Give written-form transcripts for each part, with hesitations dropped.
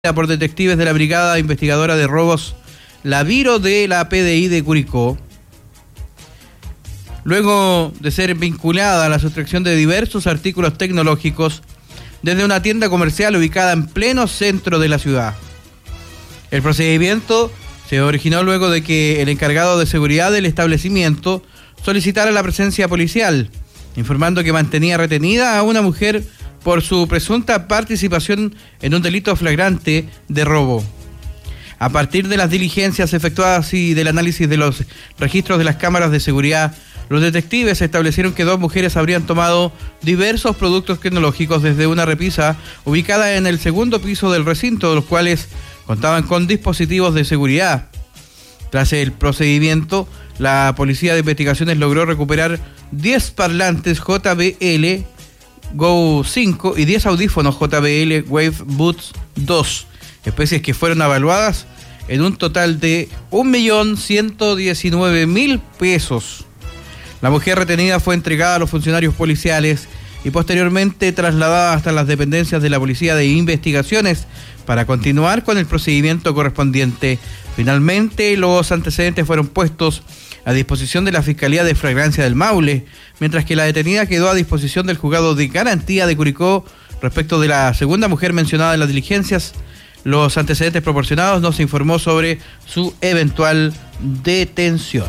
por detectives de la Brigada Investigadora de Robos, la Viro de la PDI de Curicó, luego de ser vinculada a la sustracción de diversos artículos tecnológicos desde una tienda comercial ubicada en pleno centro de la ciudad. El procedimiento se originó luego de que el encargado de seguridad del establecimiento solicitara la presencia policial, informando que mantenía retenida a una mujer por su presunta participación en un delito flagrante de robo. A partir de las diligencias efectuadas y del análisis de los registros de las cámaras de seguridad, los detectives establecieron que dos mujeres habrían tomado diversos productos tecnológicos desde una repisa ubicada en el segundo piso del recinto, los cuales contaban con dispositivos de seguridad. Tras el procedimiento, la Policía de Investigaciones logró recuperar 10 parlantes JBL Go 5 y 10 audífonos JBL Wave Buds 2, especies que fueron evaluadas en un total de 1.119.000 pesos. La mujer retenida fue entregada a los funcionarios policiales y posteriormente trasladada hasta las dependencias de la Policía de Investigaciones para continuar con el procedimiento correspondiente. Finalmente, los antecedentes fueron puestos a disposición de la Fiscalía de Flagrancia del Maule, mientras que la detenida quedó a disposición del Juzgado de Garantía de Curicó. Respecto de la segunda mujer mencionada en las diligencias, los antecedentes proporcionados, no se informó sobre su eventual detención.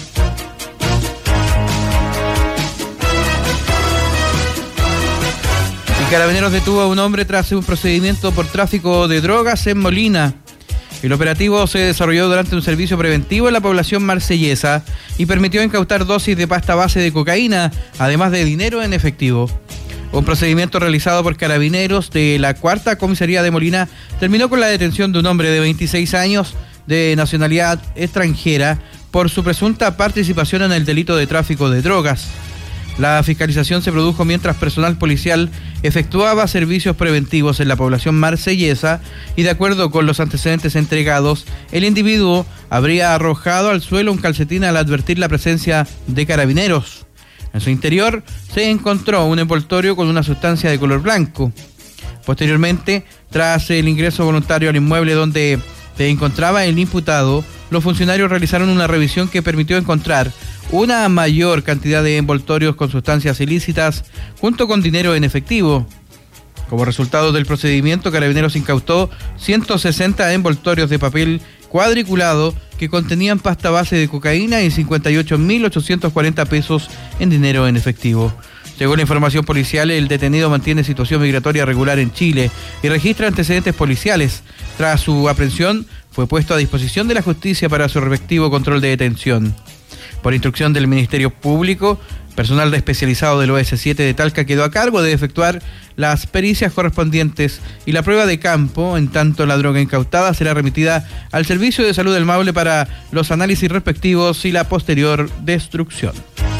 Y Carabineros detuvo a un hombre tras un procedimiento por tráfico de drogas en Molina. El operativo se desarrolló durante un servicio preventivo en la población marsellesa y permitió incautar dosis de pasta base de cocaína, además de dinero en efectivo. Un procedimiento realizado por Carabineros de la Cuarta Comisaría de Molina terminó con la detención de un hombre de 26 años de nacionalidad extranjera por su presunta participación en el delito de tráfico de drogas. La fiscalización se produjo mientras personal policial efectuaba servicios preventivos en la población marsellesa y, de acuerdo con los antecedentes entregados, el individuo habría arrojado al suelo un calcetín al advertir la presencia de Carabineros. En su interior se encontró un envoltorio con una sustancia de color blanco. Posteriormente, tras el ingreso voluntario al inmueble donde se encontraba el imputado, los funcionarios realizaron una revisión que permitió encontrar una mayor cantidad de envoltorios con sustancias ilícitas junto con dinero en efectivo. Como resultado del procedimiento, Carabineros incautó 160 envoltorios de papel cuadriculado que contenían pasta base de cocaína y 58.840 pesos en dinero en efectivo. Según la información policial, el detenido mantiene situación migratoria regular en Chile y registra antecedentes policiales. Tras su aprehensión, fue puesto a disposición de la justicia para su respectivo control de detención. Por instrucción del Ministerio Público, personal especializado del OS7 de Talca quedó a cargo de efectuar las pericias correspondientes y la prueba de campo. En tanto, la droga incautada será remitida al Servicio de Salud del Maule para los análisis respectivos y la posterior destrucción.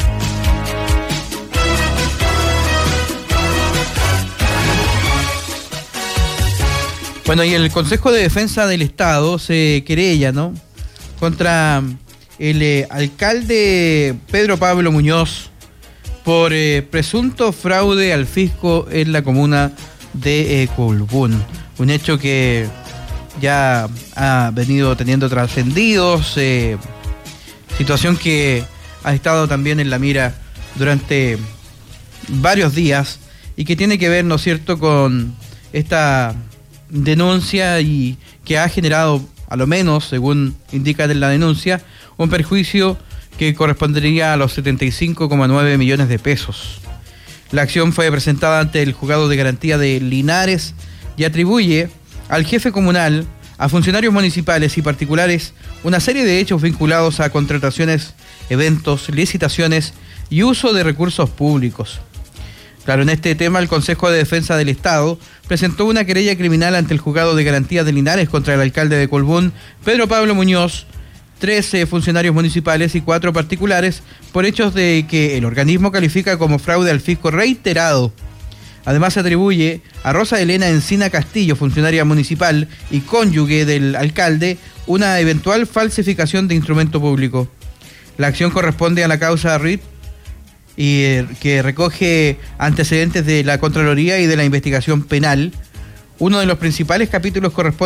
Bueno, y el Consejo de Defensa del Estado se querella, ¿no?, contra el alcalde Pedro Pablo Muñoz por presunto fraude al fisco en la comuna de Colbún. Un hecho que ya ha venido teniendo trascendidos, situación que ha estado también en la mira durante varios días y que tiene que ver, ¿no es cierto?, con esta denuncia y que ha generado, a lo menos, según indica en la denuncia, un perjuicio que correspondería a los 75,9 millones de pesos. La acción fue presentada ante el Juzgado de Garantía de Linares y atribuye al jefe comunal, a funcionarios municipales y particulares una serie de hechos vinculados a contrataciones, eventos, licitaciones y uso de recursos públicos. Claro, en este tema, el Consejo de Defensa del Estado presentó una querella criminal ante el Juzgado de Garantía de Linares contra el alcalde de Colbún, Pedro Pablo Muñoz, 13 funcionarios municipales y 4 particulares, por hechos de que el organismo califica como fraude al fisco reiterado. Además, se atribuye a Rosa Elena Encina Castillo, funcionaria municipal y cónyuge del alcalde, una eventual falsificación de instrumento público. La acción corresponde a la causa RIT y que recoge antecedentes de la Contraloría y de la investigación penal. Uno de los principales capítulos corresponde